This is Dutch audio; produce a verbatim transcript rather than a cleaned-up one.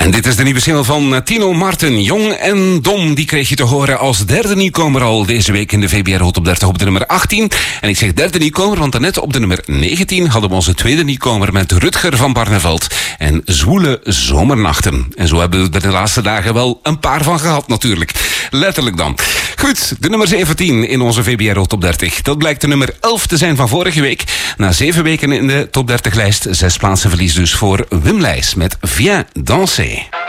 En dit is de nieuwe single van Tino Martin. Jong en dom, die kreeg je te horen als derde nieuwkomer al deze week in de V B R Hot Top dertig op de nummer achttien. En ik zeg derde nieuwkomer, want daarnet op de nummer negentien hadden we onze tweede nieuwkomer met Rutger van Barneveld en Zwoele Zomernachten. En zo hebben we er de laatste dagen wel een paar van gehad natuurlijk. Letterlijk dan. Goed, de nummer zeventien in onze V B R Hot Top dertig. Dat blijkt de nummer elf te zijn van vorige week. Na zeven weken in de Top dertig lijst, zes plaatsen verlies dus voor Wim Leijs met Viens danser.